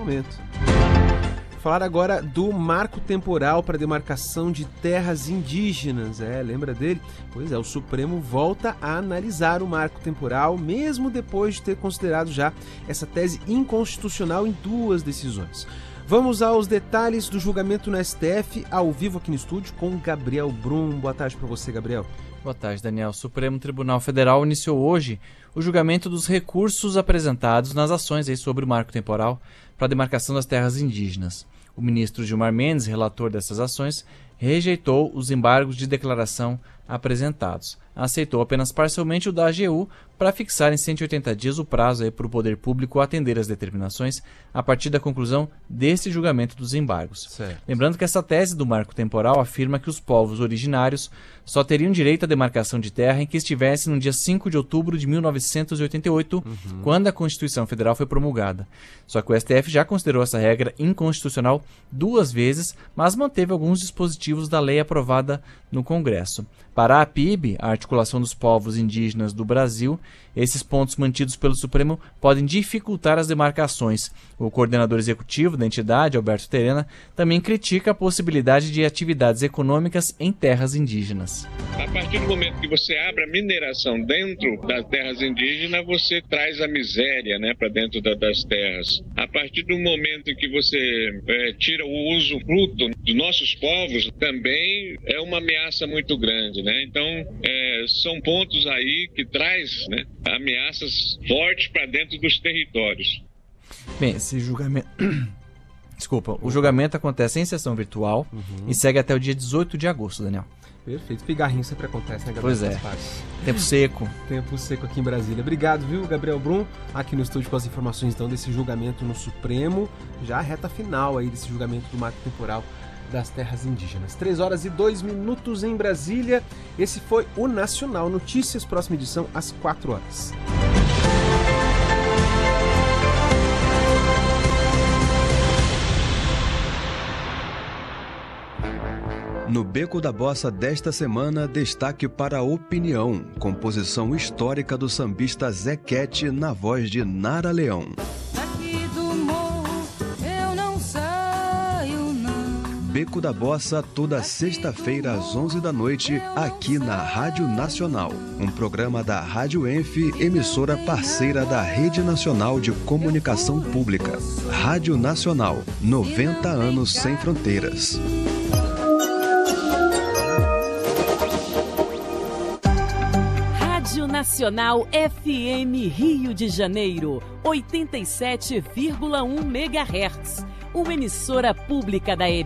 momento. Falar agora do marco temporal para demarcação de terras indígenas. Lembra dele? Pois é, o Supremo volta a analisar o marco temporal, mesmo depois de ter considerado já essa tese inconstitucional em 2 decisões. Vamos aos detalhes do julgamento no STF, ao vivo aqui no estúdio, com Gabriel Brum. Boa tarde para você, Gabriel. Boa tarde, Daniel. O Supremo Tribunal Federal iniciou hoje o julgamento dos recursos apresentados nas ações sobre o marco temporal para a demarcação das terras indígenas. O ministro Gilmar Mendes, relator dessas ações, rejeitou os embargos de declaração apresentados. Aceitou apenas parcialmente o da AGU para fixar em 180 dias o prazo para o poder público atender as determinações a partir da conclusão desse julgamento dos embargos. Certo. Lembrando que essa tese do marco temporal afirma que os povos originários só teriam direito à demarcação de terra em que estivesse no dia 5 de outubro de 1988, quando a Constituição Federal foi promulgada. Só que o STF já considerou essa regra inconstitucional 2 vezes, mas manteve alguns dispositivos da lei aprovada no Congresso. Para a APIB, a Articulação dos Povos Indígenas do Brasil, esses pontos mantidos pelo Supremo podem dificultar as demarcações. O coordenador executivo da entidade, Alberto Terena, também critica a possibilidade de atividades econômicas em terras indígenas. A partir do momento que você abre a mineração dentro das terras indígenas, você traz a miséria, para dentro das terras. A partir do momento que você tira o usufruto dos nossos povos, também é uma ameaça muito grande, Então, são pontos aí que traz ameaças fortes para dentro dos territórios. Bem, esse julgamento... Desculpa, o julgamento acontece em sessão virtual e segue até o dia 18 de agosto, Daniel. Perfeito. Pigarrinho sempre acontece, né, Gabriel? Pois é. Tempo seco. Tempo seco aqui em Brasília. Obrigado, viu, Gabriel Brum, aqui no estúdio com as informações, então, desse julgamento no Supremo, já a reta final aí desse julgamento do marco temporal das terras indígenas. 3h02 em Brasília. Esse foi o Nacional Notícias, próxima edição às 4h. No Beco da Bossa desta semana, destaque para a Opinião, composição histórica do sambista Zequete na voz de Nara Leão. Aqui do morro eu não saio, não. Beco da Bossa, toda sexta-feira às 11 da noite, aqui na Rádio Nacional. Um programa da Rádio Enf, emissora parceira da Rede Nacional de Comunicação Pública. Rádio Nacional, 90 anos sem fronteiras. Nacional FM Rio de Janeiro, 87,1 MHz. Uma emissora pública da